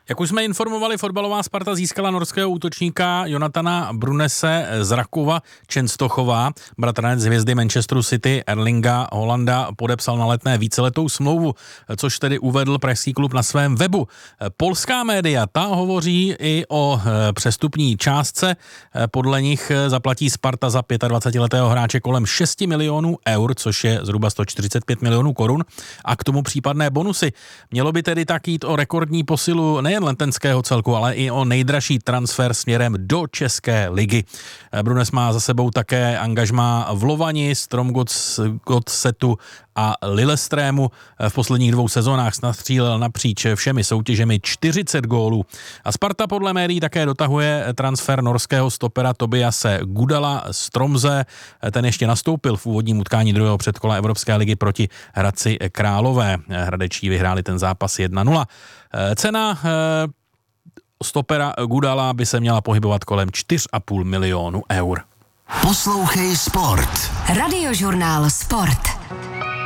Jak už jsme informovali, fotbalová Sparta získala norského útočníka Jonathana Brunese z Rakova Częstochowa. Bratranec hvězdy Manchesteru City Erlinga Holanda podepsal na Letné víceletou smlouvu, což tedy uvedl pražský klub na svém webu. Polská média, ta hovoří i o přestupní částce. Podle nich zaplatí Sparta za 25letého hráče kolem 6 milionů eur, což je zhruba 145 milionů korun, a k tomu případné bonusy. Mělo by tedy tak jít o rekordní posilu nejen letenského celku, ale i o nejdražší transfer směrem do České ligy. Brunes má za sebou také angažmá v Lovani, Strømsgodsetu a Lillestrému. V posledních 2 sezónách nastřílel napříč všemi soutěžemi 40 gólů. A Sparta podle médií také dotahuje transfer norského stopera Tobiase Gudala z Tromsø. Ten ještě nastoupil v úvodním utkání druhého předkola Evropské ligy proti Hradci Králové. Hradečí vyhráli ten zápas 1-0. Cena stopera Gudala by se měla pohybovat kolem 4,5 milionu eur. Poslouchej Sport. Radiožurnál Sport.